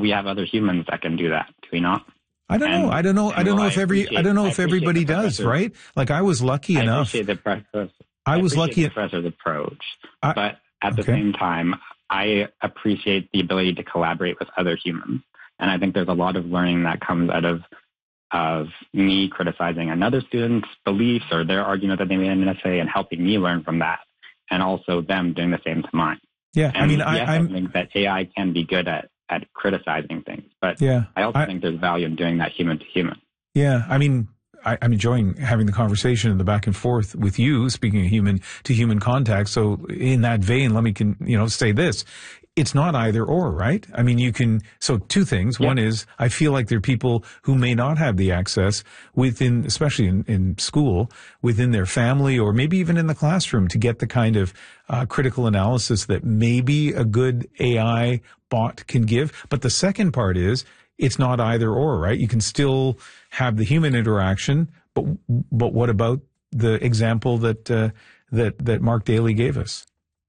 we have other humans that can do that, do we not? I don't know. I don't know if everybody does, right? Like, I was lucky enough. I was lucky the professor's approach, but at the same time, I appreciate the ability to collaborate with other humans. And I think there's a lot of learning that comes out of me criticizing another student's beliefs or their argument that they made in an essay and helping me learn from that, and also them doing the same to mine. Yeah, and I think that AI can be good at criticizing things, but I also think there's value in doing that human to human. Yeah, I mean, I'm enjoying having the conversation and the back and forth with you, speaking of human to human contact. So in that vein, let me say this. It's not either or, right? I mean, so two things. One is, I feel like there are people who may not have the access within, especially in school, within their family, or maybe even in the classroom, to get the kind of critical analysis that maybe a good AI bot can give. But the second part is, it's not either or, right? You can still have the human interaction, but what about the example that Mark Daly gave us?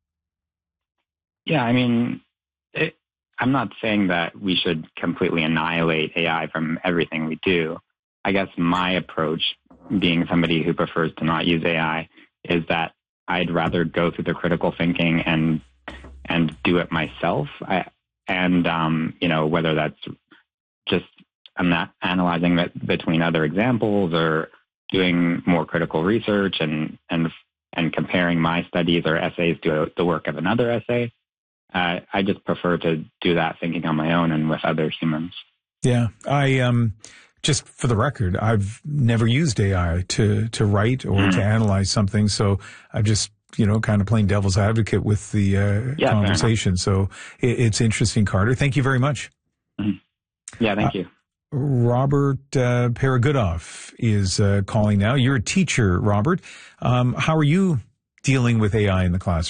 Yeah, I mean, I'm not saying that we should completely annihilate AI from everything we do. I guess my approach, being somebody who prefers to not use AI, is that I'd rather go through the critical thinking and do it myself. Whether that's just I'm not analyzing it between other examples or doing more critical research and comparing my studies or essays to the work of another essay. I just prefer to do that thinking on my own and with other humans. Yeah, just for the record, I've never used AI to write or to analyze something, so I've just kind of playing devil's advocate with the conversation. So it's interesting, Carter. Thank you very much. Mm-hmm. Yeah, thank you. Robert Paragudov is calling now. You're a teacher, Robert. How are you dealing with AI in the classroom?